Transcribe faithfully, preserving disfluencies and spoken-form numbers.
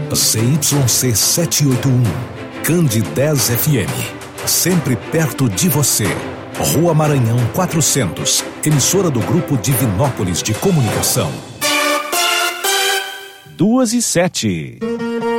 C Y C setecentos e oitenta e um, Cande dez F M. Sempre perto de você. Rua Maranhão quatrocentos, emissora do Grupo Divinópolis de Comunicação. Duas e sete.